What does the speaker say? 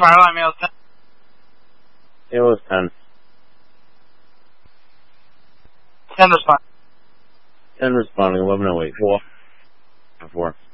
Fireline Mail 10. It was 10. 10 responding. 10 responding, 1108. 4. 4.